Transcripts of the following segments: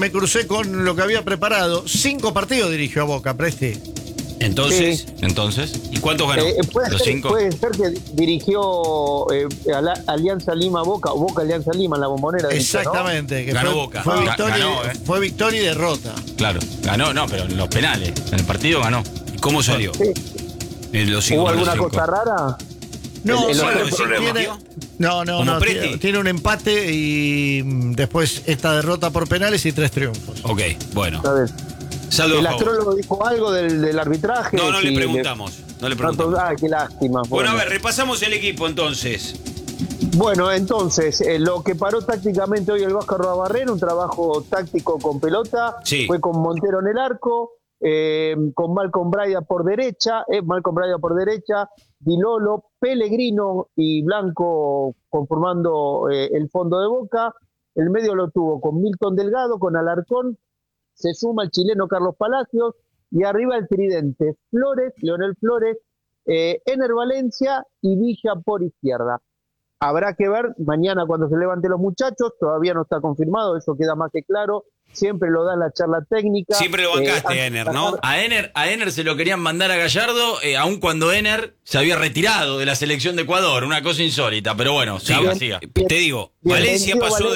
me crucé con lo que había preparado. 5 partidos dirigió a Boca, Presti. Entonces, ¿y cuántos ganó? ¿Los 5? Puede ser que dirigió a la Alianza Lima Boca, o Boca Alianza Lima en la Bombonera. Exactamente. ¿no? Que ganó fue, Boca. Fue victoria, Ganó, fue victoria y derrota. Claro, ganó, no, pero en los penales. En el partido ganó. ¿Y cómo salió? Sí. En los 5 ¿Hubo alguna cosa rara? No, ¿Como Presti? tiene un empate y después esta derrota por penales y 3 triunfos. Ok, bueno. Saldo ¿El astrólogo dijo algo del arbitraje? No le preguntamos. No le preguntamos. Ah, qué lástima. Bueno, a ver, repasamos el equipo entonces. Bueno, entonces, lo que paró tácticamente hoy el Vasco Arruabarrena, un trabajo táctico con pelota, fue con Montero en el arco, con Malcolm Braider por derecha, Di Lolo, Pellegrino y Blanco conformando el fondo de Boca. El medio lo tuvo con Milton Delgado, con Alarcón, se suma el chileno Carlos Palacios, y arriba el tridente Leonel Flores, Ener Valencia y Villa por izquierda. Habrá que ver mañana cuando se levanten los muchachos, todavía no está confirmado, eso queda más que claro, siempre lo da en la charla técnica. Siempre lo bancaste a Ener, ¿no? A Ener se lo querían mandar a Gallardo, aun cuando Ener se había retirado de la selección de Ecuador, una cosa insólita, pero bueno, siga. Te digo, Valencia pasó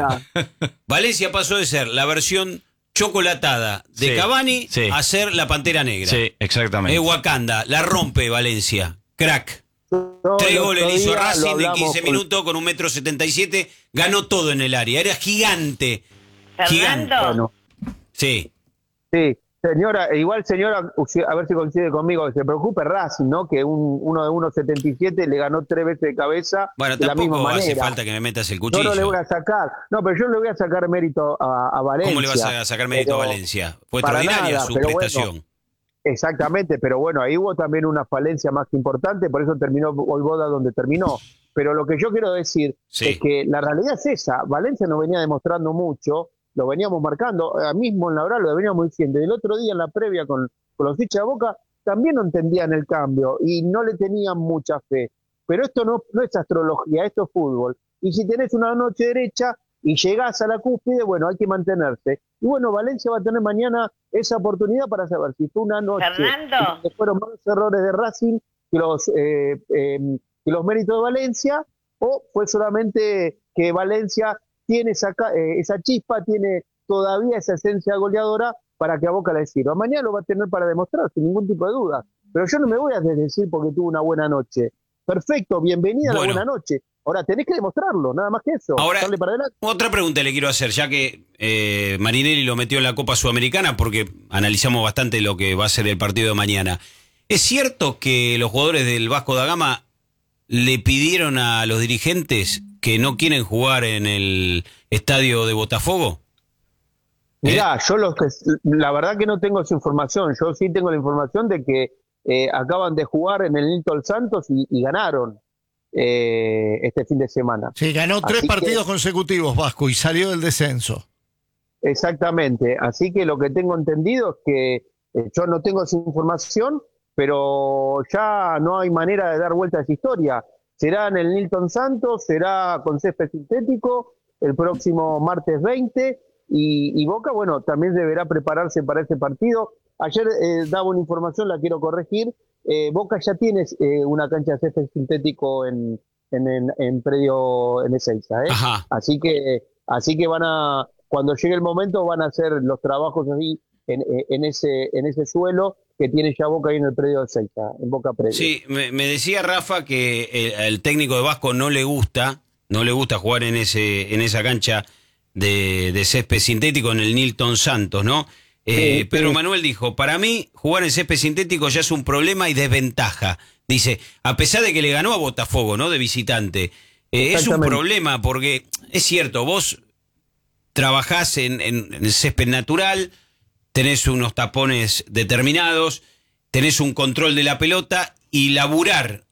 de ser la versión chocolatada de Cavani a ser la Pantera Negra. Sí, exactamente. Wakanda, la rompe Valencia, crack. 3 goles le hizo Racing en 15 minutos con 1,77 m, ganó todo en el área, era gigante. Fernando. Bueno. Sí. Sí, señora, a ver si coincide conmigo, se preocupe Racing, ¿no? Que uno de 1,77 le ganó 3 veces de cabeza. Bueno, de la misma tampoco manera. hace falta que me metas el cuchillo. No le voy a sacar. No, pero yo le voy a sacar mérito a Valencia. ¿Cómo le vas a sacar mérito a Valencia? Fue extraordinaria su prestación. Bueno, exactamente, pero bueno, ahí hubo también una falencia más importante, por eso terminó Vojvoda donde terminó. Pero lo que yo quiero decir es que la realidad es esa. Valencia nos venía demostrando mucho, lo veníamos marcando, mismo en la hora lo veníamos diciendo. Y el otro día en la previa con los hinchas de Boca también no entendían el cambio y no le tenían mucha fe. Pero esto no es astrología, esto es fútbol. Y si tenés una noche derecha y llegás a la cúspide, bueno, hay que mantenerse. Y bueno, Valencia va a tener mañana esa oportunidad para saber si fue una noche que fueron más errores de Racing que los méritos de Valencia, o fue solamente que Valencia tiene esa chispa, tiene todavía esa esencia goleadora para que a Boca le sirva. Mañana lo va a tener para demostrar, sin ningún tipo de duda. Pero yo no me voy a desdecir porque tuvo una buena noche. Perfecto, bienvenida a la buena noche. Ahora tenés que demostrarlo, nada más que eso. Ahora, darle para adelante. Otra pregunta le quiero hacer, ya que Marinelli lo metió en la Copa Sudamericana, porque analizamos bastante lo que va a ser el partido de mañana. ¿Es cierto que los jugadores del Vasco da Gama le pidieron a los dirigentes que no quieren jugar en el estadio de Botafogo? Mirá, la verdad que no tengo esa información. Yo sí tengo la información de que acaban de jugar en el Nilton Santos y ganaron este fin de semana. Sí, ganó 3 partidos consecutivos Vasco y salió del descenso. Exactamente. Así que lo que tengo entendido es que yo no tengo esa información, pero ya no hay manera de dar vuelta a esa historia. Será en el Nilton Santos, será con césped sintético el próximo martes 20 y Boca, bueno, también deberá prepararse para ese partido. Ayer daba una información, la quiero corregir. Boca ya tiene una cancha de césped sintético en predio en Ezeiza, así que cuando llegue el momento van a hacer los trabajos así en ese suelo que tiene ya Boca ahí en el predio de Ezeiza, en Boca Predio. Sí, me decía Rafa que el técnico de Vasco no le gusta jugar en esa cancha de césped sintético en el Nilton Santos, ¿no? Pedro Manuel dijo, para mí jugar en césped sintético ya es un problema y desventaja. Dice, a pesar de que le ganó a Botafogo, ¿no? De visitante, es un problema porque es cierto, vos trabajás en el césped natural, tenés unos tapones determinados, tenés un control de la pelota y laburar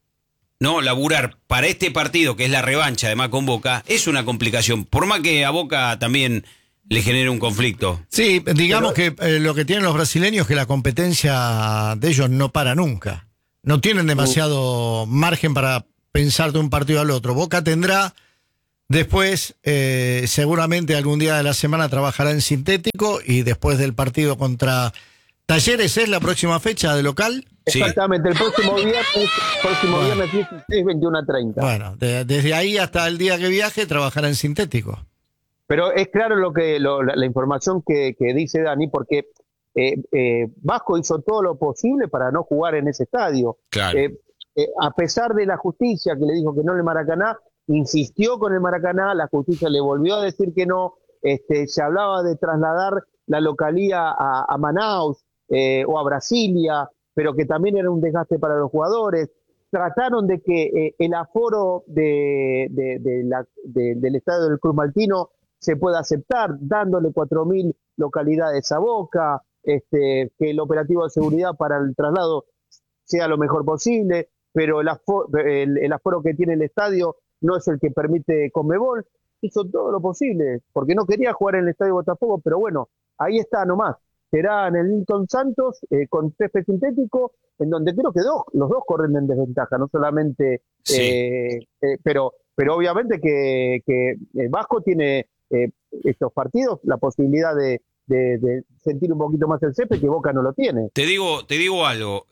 para este partido, que es la revancha además con Boca, es una complicación, por más que a Boca también le genere un conflicto. Sí, digamos que lo que tienen los brasileños es que la competencia de ellos no para nunca. No tienen demasiado margen para pensar de un partido al otro. Boca tendrá Después, seguramente algún día de la semana trabajará en sintético y después del partido contra Talleres, ¿es la próxima fecha de local? Sí. Exactamente, el próximo viernes 16, 21:30. Bueno, desde ahí hasta el día que viaje trabajará en sintético. Pero es claro la información que dice Dani, porque Vasco hizo todo lo posible para no jugar en ese estadio. Claro. A pesar de la justicia que le dijo que no en el Maracaná, insistió con el Maracaná, la justicia le volvió a decir que no, se hablaba de trasladar la localía a Manaus o a Brasilia, pero que también era un desgaste para los jugadores. Trataron de que el aforo del estadio del Cruz Maltino se pueda aceptar, dándole 4.000 localidades a Boca, que el operativo de seguridad para el traslado sea lo mejor posible, pero el aforo que tiene el estadio no es el que permite Conmebol. Hizo todo lo posible, porque no quería jugar en el estadio Botafogo, pero bueno, ahí está nomás. Será en el Nilton Santos con césped sintético, en donde creo que los dos corren en desventaja, no solamente, Sí. pero obviamente que Vasco tiene estos partidos la posibilidad de sentir un poquito más el césped, que Boca no lo tiene. Te digo algo.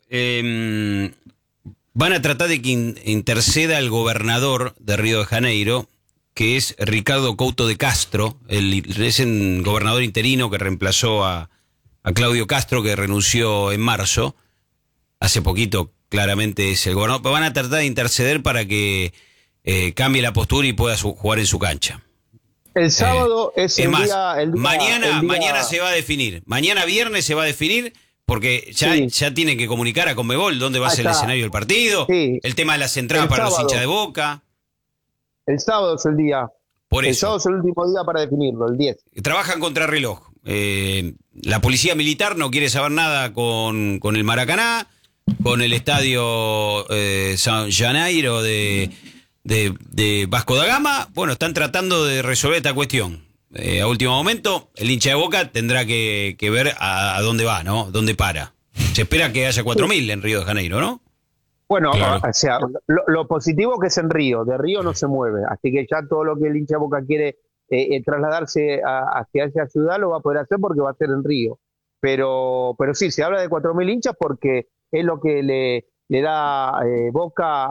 Van a tratar de que interceda el gobernador de Río de Janeiro, que es Ricardo Couto de Castro, es el gobernador interino que reemplazó a Claudio Castro, que renunció en marzo. Hace poquito, claramente, es el gobernador. Pero van a tratar de interceder para que cambie la postura y pueda jugar en su cancha. El sábado es el más, día... Mañana se va a definir. Mañana viernes se va a definir, porque ya tiene que comunicar a Conmebol dónde va a ser el escenario del partido, el tema de las entradas para los hinchas de Boca. El sábado es el día. Por eso. El sábado es el último día para definirlo, el 10. Trabajan contra reloj. La policía militar no quiere saber nada con el Maracaná, con el estadio San Janeiro de Vasco da Gama. Bueno, están tratando de resolver esta cuestión. A último momento, el hincha de Boca tendrá que ver a dónde va, ¿no? Dónde para. Se espera que haya 4.000 en Río de Janeiro, ¿no? Bueno, Claro. o sea, lo positivo que es en Río, de Río no se mueve, así que ya todo lo que el hincha de Boca quiere trasladarse hacia esa ciudad lo va a poder hacer porque va a ser en Río. Pero sí, se habla de 4.000 hinchas porque es lo que le da Boca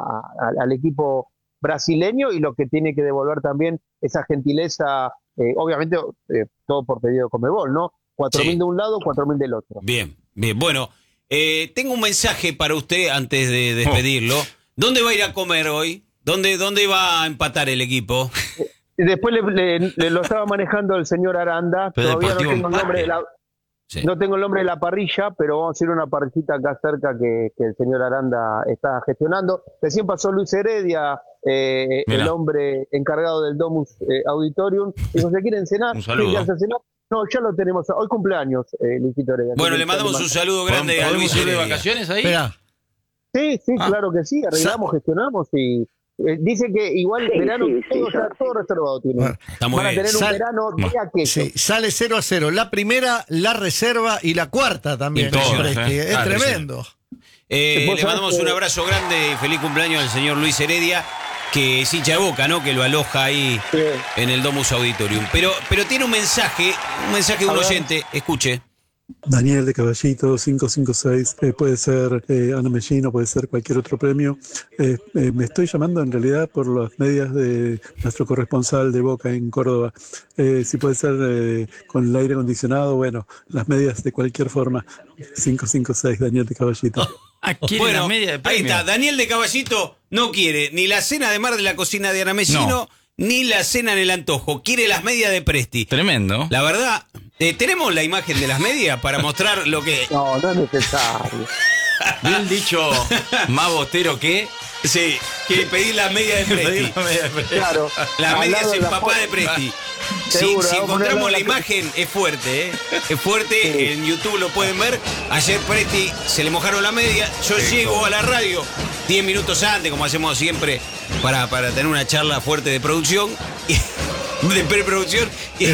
al equipo brasileño y lo que tiene que devolver también esa gentileza, obviamente todo por pedido de Conmebol, ¿no? 4.000 de un lado, 4.000 del otro. Bien. Bueno, tengo un mensaje para usted antes de despedirlo. ¿Dónde va a ir a comer hoy? ¿Dónde va a empatar el equipo? Después lo estaba manejando el señor Aranda. Pero Todavía no Deportivo tengo el nombre de la... Sí. No tengo el nombre de la parrilla, pero vamos a ir a una parrillita acá cerca que el señor Aranda está gestionando. Recién pasó Luis Heredia, el hombre encargado del Domus Auditorium. Dijo, ¿se quieren cenar? Un saludo. ¿Sí, ya se cenó? No, ya lo tenemos. Hoy cumpleaños, Luisito Heredia. Bueno, le mandamos un saludo grande a ¿Podemos Luis ir de Heredia. vacaciones ahí? Espera, Sí, claro que sí. Arreglamos, gestionamos y... dice que igual verano todo reservado tiene. Bueno, está muy Van a bien. tener un verano día queso. sí, sale 0-0. La primera, la reserva y la cuarta también. Y todas, Presti, Es claro, tremendo. Le mandamos un abrazo grande y feliz cumpleaños al señor Luis Heredia, que es hincha de Boca, ¿no? Que lo aloja ahí Sí. en el Domus Auditorium. Pero tiene un mensaje de un oyente. Escuche. Daniel de Caballito, 556, puede ser Ana Mellino, puede ser cualquier otro premio. Me estoy llamando en realidad por las medias de nuestro corresponsal de Boca en Córdoba. Si puede ser con el aire acondicionado, bueno, las medias de cualquier forma. 556, Daniel de Caballito. Quiere la media de ahí premio. está. Daniel de Caballito no quiere ni la cena de mar de la cocina de Ana Mellino, No. ni la cena en el antojo. Quiere las medias de Presti. Tremendo. La verdad, tenemos la imagen de las medias para mostrar lo que... No es necesario. Bien dicho, más bostero que... Sí, que pedir las medias de Presti. Claro. Las Al medias lado de en la papá foto. de Presti. Seguro, Si vamos a ponerlo encontramos en la la- imagen, es fuerte, ¿eh? Es fuerte, Sí. en YouTube lo pueden ver. Ayer Presti se le mojaron la media. Yo llego a la radio 10 minutos antes, como hacemos siempre, para tener una charla fuerte de producción, de preproducción,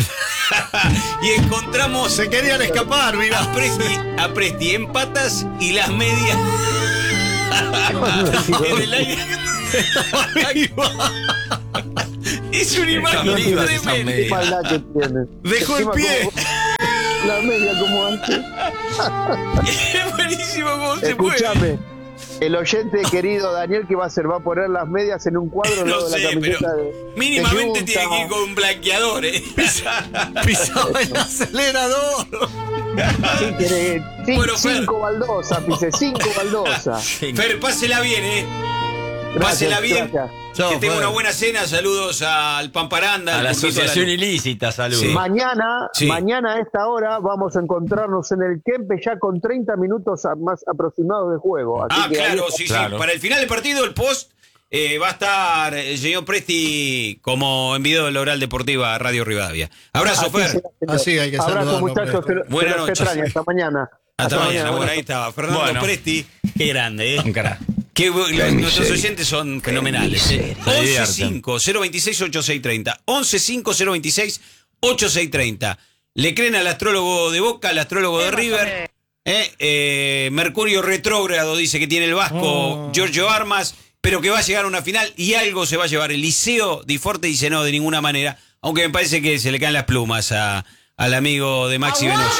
y encontramos Se querían escapar, mira. a Presti en patas y las medias en el aire. Es una imagen No tiene tremenda. qué maldad que tiene. Dejó el Encima pie. La media como hace. Es buenísimo cómo se puede. Escúchame, el oyente querido Daniel, ¿qué va a hacer? ¿Va a poner las medias en un cuadro al No lado de la sé, pero camiseta de mínimamente de tiene Junta? que ir con un blanqueador, Pisaba el acelerador. Sí, querés. Bueno, Fer. 5 baldosas, pise, 5 baldosas. Fer, pásela bien, Pásela bien. Gracias. Chao, Que tenga Fer. una buena cena. Saludos al Pamparanda. A al la Pulpito, asociación ilícita, saludos. Sí. Mañana a esta hora vamos a encontrarnos en el Kempe ya con 30 minutos más aproximados de juego. Así que Claro, ahí- sí. Claro. Para el final del partido, el post, va a estar el señor Presti como enviado de la Oral Deportiva Radio Rivadavia. Abrazo, Así Fer. será, señor. Así hay que Abrazo, saludarlo, muchachos. Presti. Buenas se los noches. extraña. Hasta mañana. Hasta mañana. Bueno, Abrazo. ahí estaba Fernando Bueno. Presti. Qué grande, Un carajo. Nuestros oyentes son fenomenales. 11-5-026-8630. 11-5-026-8630. ¿Le creen al astrólogo de Boca, al astrólogo de River? Mercurio retrógrado dice que tiene el Vasco Giorgio Armas, pero que va a llegar a una final y algo se va a llevar. El Liceo Di Forte dice no, de ninguna manera, aunque me parece que se le caen las plumas al amigo de Maxi Venossi.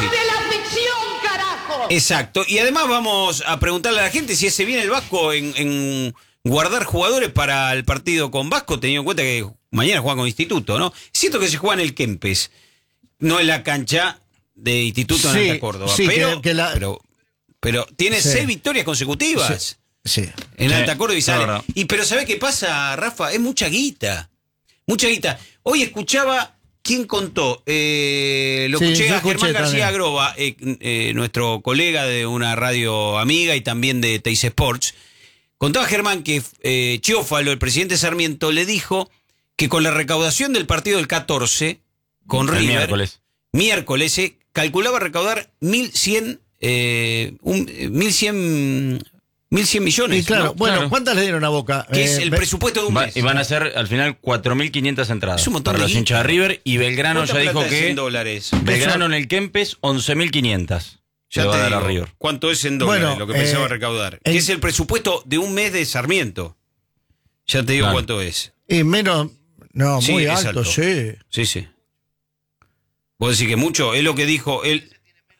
Exacto, y además vamos a preguntarle a la gente si se viene el Vasco en guardar jugadores para el partido con Vasco, teniendo en cuenta que mañana juega con Instituto, ¿no? Siento que se juega en el Kempes, no en la cancha de Instituto en Sí, Alta Córdoba, sí, pero, que la- pero tiene Sí. 6 victorias consecutivas Sí. en Sí, Alta Córdoba y es sale. verdad. Y pero ¿sabés qué pasa, Rafa? Es mucha guita. Mucha guita. Hoy escuchaba, ¿quién contó? Lo Sí, escuché yo a escuché Germán García también. Agroba, nuestro colega de una radio amiga y también de Teis Sports. Contaba Germán que Chiófalo, el presidente Sarmiento, le dijo que con la recaudación del partido del 14 con El River, miércoles. se calculaba recaudar 1.100 millones. Y claro, ¿no? bueno, Claro. ¿cuántas le dieron a Boca? Que es el Ve- presupuesto de un mes. Y van a ser al final 4.500 entradas Es un montón para de los guita. hinchas de River. Y Belgrano ¿Cuánta ya dijo plata es que en dólares? Belgrano en el Kempes 11.500. Ya le va te a dar a digo, River. ¿cuánto es en dólares Bueno, lo que pensaba recaudar? Que es el presupuesto de un mes de Sarmiento. Ya te digo Claro. cuánto es. Y menos, no, Sí, muy es alto, alto. sí. Sí, sí. Vos decís que mucho, es lo que dijo él.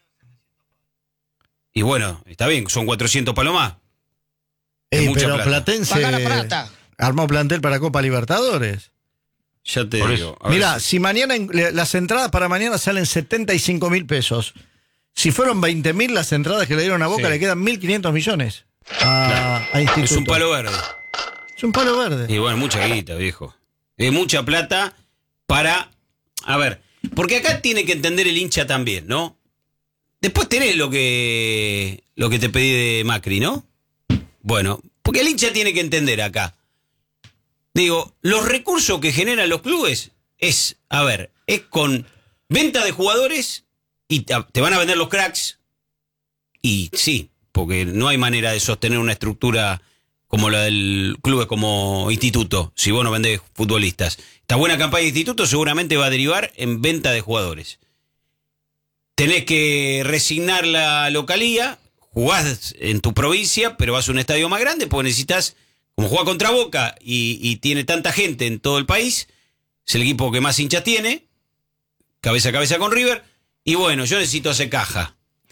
Y bueno, está bien, son 400 palomás. Es mucha Pero plata. Platense armó plantel para Copa Libertadores. Ya te Por digo. A ver Mira, si- si mañana las entradas para mañana salen 75.000 pesos. Si fueron 20.000 las entradas que le dieron a Boca, Sí. le quedan 1.500 millones a Instituto. es un palo verde. Es un palo verde. Y bueno, mucha guita, viejo. Es mucha plata para... A ver, porque acá tiene que entender el hincha también, ¿no? Después tenés lo que te pedí de Macri, ¿no? Bueno, porque el hincha tiene que entender acá. Digo, los recursos que generan los clubes es con venta de jugadores y te van a vender los cracks. Y sí, porque no hay manera de sostener una estructura como la del club como Instituto, si vos no vendés futbolistas. Esta buena campaña de Instituto seguramente va a derivar en venta de jugadores. Tenés que resignar la localía, jugás en tu provincia, pero vas a un estadio más grande porque necesitas, como juega contra Boca y tiene tanta gente en todo el país, es el equipo que más hinchas tiene, cabeza a cabeza con River, y bueno, yo necesito hacer caja.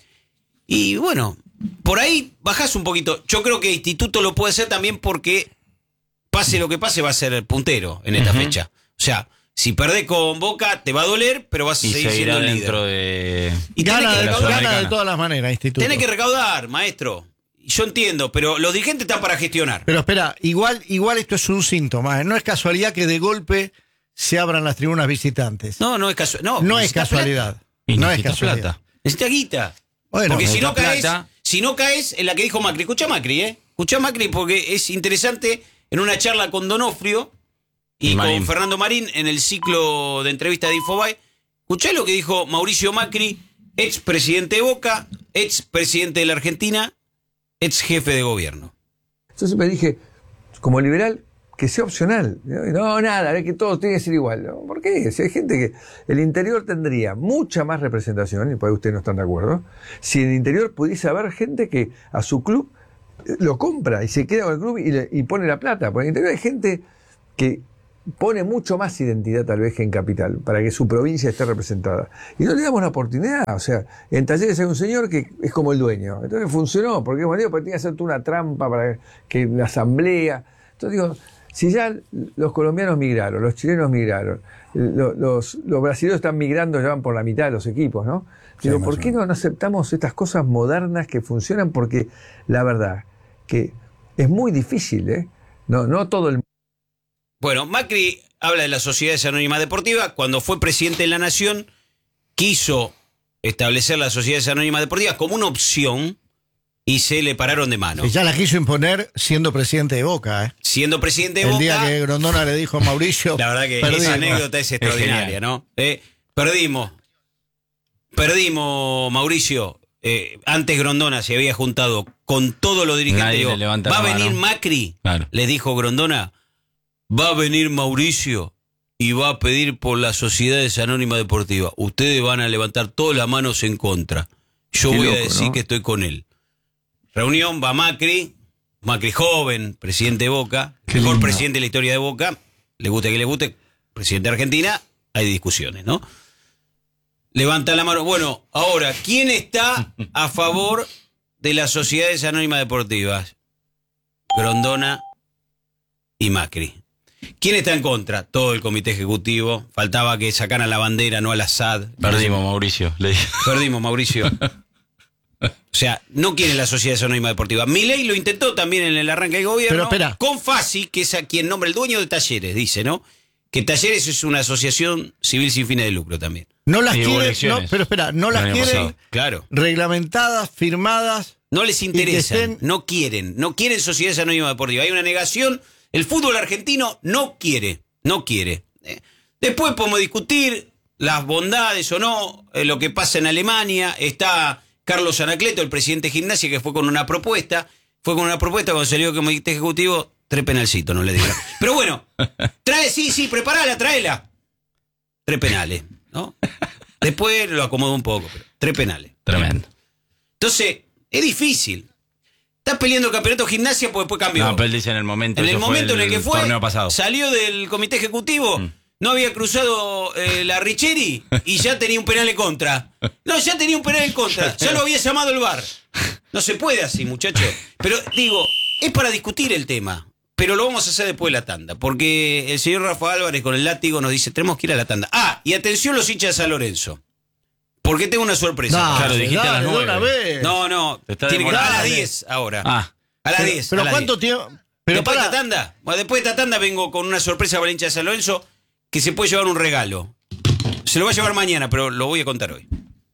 Y bueno, por ahí bajás un poquito. Yo creo que Instituto lo puede hacer también porque, pase lo que pase, va a ser el puntero en esta fecha. O sea, si perdés con Boca, te va a doler, pero vas a Y seguir siendo seguirá el líder. dentro de... Y tenés Gana, que de, recaudar. gana de Sudamericana. todas las maneras, Instituto. Tenés que recaudar, maestro. Yo entiendo, pero los dirigentes están para gestionar. Pero espera, igual esto es un síntoma. No es casualidad que de golpe se abran las tribunas visitantes. No es casualidad. No, No es necesitas casualidad. plata. Y No es necesitas casualidad. plata. Necesitas guita. Bueno, Porque si no, necesitas si plata. no caes en la que dijo Macri. Escucha Macri, Escucha Macri porque es interesante en una charla con Donofrio y con Marín. Fernando Marín en el ciclo de entrevistas de Infobae. Escuchá lo que dijo Mauricio Macri, ex presidente de Boca, ex presidente de la Argentina, ex jefe de gobierno. Yo siempre dije, como liberal, que sea opcional. No, nada, que todo tiene que ser igual. ¿No? ¿Por qué? Si hay gente que... El interior tendría mucha más representación, y por ahí ustedes no están de acuerdo, si en el interior pudiese haber gente que a su club lo compra y se queda con el club y pone la plata. Porque en el interior hay gente que pone mucho más identidad tal vez que en Capital, para que su provincia esté representada. Y no le damos la oportunidad. O sea, en Talleres hay un señor que es como el dueño. Entonces funcionó, porque es bonito, porque tenía que hacer una trampa para que la asamblea. Entonces digo, si ya los colombianos migraron, los chilenos migraron, los brasileños están migrando, ya van por la mitad de los equipos, ¿no? Digo, ¿por qué no aceptamos estas cosas modernas que funcionan? Porque la verdad que es muy difícil, ¿eh? No todo el... Bueno, Macri habla de las sociedades anónimas deportivas. Cuando fue presidente de la Nación, quiso establecer las sociedades anónimas deportivas como una opción y se le pararon de mano. Y ya la quiso imponer siendo presidente de Boca, ¿eh? Siendo presidente de El Boca... día que Grondona le dijo a Mauricio... La verdad que perdimos. esa anécdota es extraordinaria, ¿no? Perdimos, Mauricio. Antes Grondona se había juntado con todos los dirigentes. Nadie digo, le levanta va a la venir mano. Macri, Claro. le dijo Grondona, va a venir Mauricio y va a pedir por las sociedades anónimas deportivas. Ustedes van a levantar todas las manos en contra. Yo Qué voy loco, a decir ¿no? que estoy con él. Reunión, va Macri joven, presidente de Boca, Qué mejor lindo. presidente de la historia de Boca, le guste que le guste, presidente de Argentina, hay discusiones, ¿no? Levanta la mano. Bueno, ahora, ¿quién está a favor de las sociedades anónimas deportivas? Grondona y Macri. ¿Quién está en contra? Todo el comité ejecutivo. Faltaba que sacaran la bandera, no al Assad. Perdimos, Mauricio. Le dije. Perdimos, Mauricio. O sea, no quieren las sociedades anónimas deportivas. Milei lo intentó también en el arranque del gobierno. Pero espera. Con Fassi, que es a quien nombra el dueño de Talleres, dice, ¿no? Que Talleres es una asociación civil sin fines de lucro también. No las Y hubo quieren, elecciones. pero espera, no las El año quieren pasado. Claro. reglamentadas, firmadas. No les interesa, estén- no quieren sociedades anónimas deportivas. Hay una negación. El fútbol argentino no quiere. Después podemos discutir las bondades o no, lo que pasa en Alemania. Está Carlos Anacleto, el presidente de Gimnasia, que fue con una propuesta. Cuando salió como comité ejecutivo, 3 penalcitos, no le digo. Pero bueno, preparala, tráela. 3 penales, ¿no? Después lo acomodo un poco, pero 3 penales. Tremendo. Entonces, es difícil. Estás peleando el campeonato de Gimnasia porque después cambió. No, pero él dice en el momento. En el eso fue momento en el que fue, torneo pasado. salió del comité ejecutivo, no había cruzado la Richeri y ya tenía un penal en contra. No, ya tenía un penal en contra. Ya lo había llamado el VAR. No se puede así, muchachos. Pero digo, es para discutir el tema. Pero lo vamos a hacer después de la tanda. Porque el señor Rafa Álvarez con el látigo nos dice, tenemos que ir a la tanda. Ah, y atención los hinchas de San Lorenzo. Porque tengo una sorpresa. Claro, dijiste a las dale, de 9. una vez. No, Te está tiene que ir a las demorando. 10 ahora. Ah. A las 10. Pero a las ¿cuánto 10. tiempo? Pero Después de para, esta tanda. Bueno, después de esta tanda vengo con una sorpresa para el hincha de San Lorenzo que se puede llevar un regalo. Se lo va a llevar mañana, pero lo voy a contar hoy.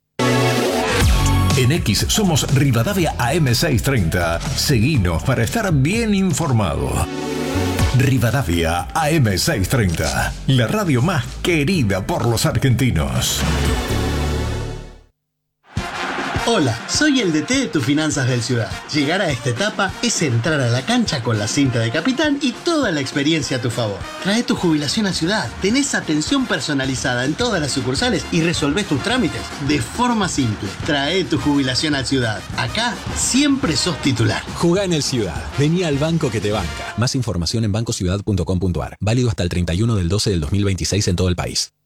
En X somos Rivadavia AM630. Seguinos para estar bien informado. Rivadavia AM630. La radio más querida por los argentinos. Hola, soy el DT de tus finanzas del Ciudad. Llegar a esta etapa es entrar a la cancha con la cinta de capitán y toda la experiencia a tu favor. Trae tu jubilación a Ciudad, tenés atención personalizada en todas las sucursales y resolvés tus trámites de forma simple. Trae tu jubilación a Ciudad. Acá siempre sos titular. Jugá en el Ciudad. Vení al banco que te banca. Más información en bancociudad.com.ar. Válido hasta el 31 del 12 del 2026 en todo el país.